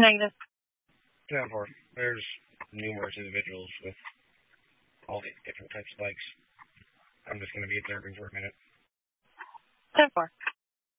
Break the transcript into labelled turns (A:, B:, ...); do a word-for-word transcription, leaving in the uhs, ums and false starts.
A: Negative.
B: ten four. There's numerous individuals with all these different types of bikes. I'm just going to be observing for a minute.
A: ten four.